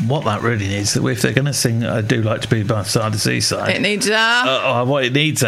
what that really needs, if they're going to sing "I Do Like to Be Beside the Seaside," It needs what it needs,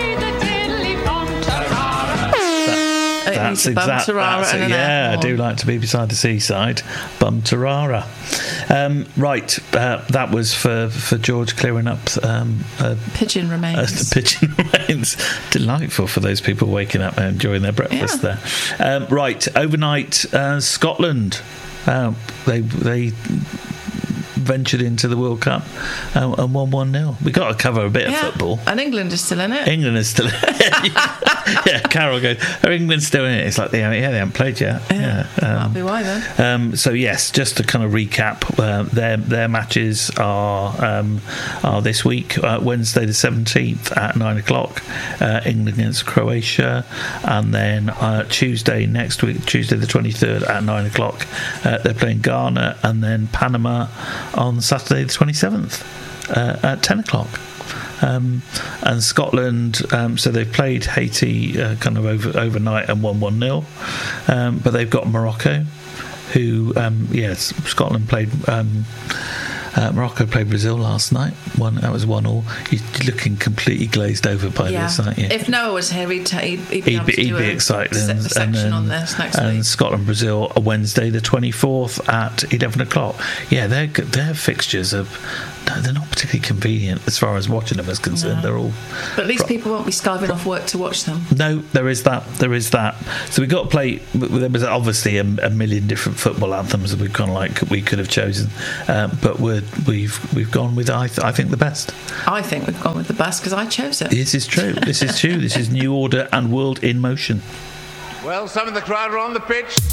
That's exactly. I do like to be beside the seaside. Bum tarara. Right, that was for George clearing up pigeon remains. The pigeon remains. Delightful for those people waking up and enjoying their breakfast there. Right, overnight, Scotland. They ventured into the World Cup and won 1-0. We've got to cover a bit of football. And England is still in it. England is still in it. Yeah, Carol goes, "Are England still in it?" It's like, they haven't played yet. That'll be why then. So yes, just to kind of recap, their matches are this week, Wednesday the 17th at 9:00, England against Croatia, and then Tuesday next week, Tuesday the 23rd at 9:00, they're playing Ghana, and then Panama on Saturday the 27th at 10:00. And Scotland, so they've played Haiti kind of overnight and won 1-0, but they've got Morocco, who Scotland played Morocco played Brazil last night. That was 1-1. You're looking completely glazed over by this, aren't you? If Noah was here, he'd be excited. A section on this next week. And Scotland Brazil Wednesday the 24th at 11:00. Yeah, their fixtures they're not particularly convenient as far as watching them is concerned. They're all. But at least people won't be skiving off work to watch them. No, there is that. So we've got to play. There was obviously a million different football anthems that we could have chosen, but we've gone with I think the best. I think we've gone with the best because I chose it. This is true. This is New Order and World in Motion. Well, some of the crowd are on the pitch.